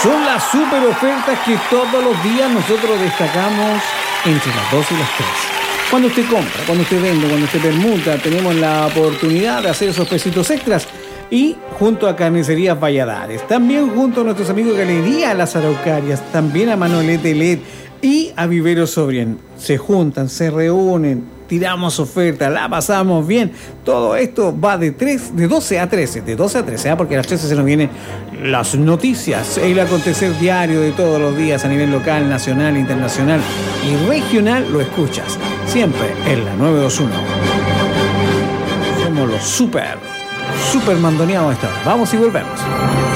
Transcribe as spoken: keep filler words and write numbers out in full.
Son las super ofertas que todos los días nosotros destacamos entre las dos y las tres. Cuando usted compra, cuando usted vende, cuando usted permuta, tenemos la oportunidad de hacer esos pesitos extras. Y junto a Carnicerías Valladares, también junto a nuestros amigos de Galería Las Araucarias, también a Manolete L E D y a Vivero Sobrien. Se juntan, se reúnen, tiramos ofertas, la pasamos bien. Todo esto va de tres, de doce a trece, de doce a trece, ¿eh? Porque a las trece se nos vienen las noticias, el acontecer diario de todos los días a nivel local, nacional, internacional y regional. Lo escuchas siempre en la nueve dos uno. Somos los super, super mandoneados a esta hora. Vamos y volvemos.